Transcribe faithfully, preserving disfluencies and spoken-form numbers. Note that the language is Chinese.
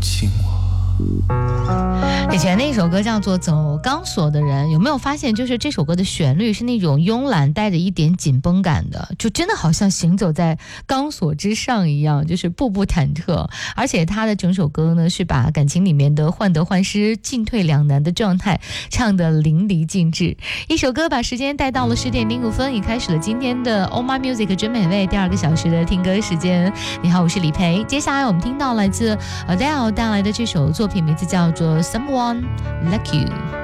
亲我。 以前那首歌叫做《走钢索的人》，有没有发现就是这首歌的旋律是那种慵懒带着一点紧绷感的，就真的好像行走在钢索之上一样，就是步步忐忑。而且他的整首歌呢是把感情里面的患得患失、进退两难的状态唱得淋漓尽致。一首歌把时间带到了十点零五分，也开始了今天的 Oh My Music 真美味第二个小时的听歌时间。你好，我是李培。接下来我们听到来自 Adele 带来的这首作品名字叫做 Someone Like You。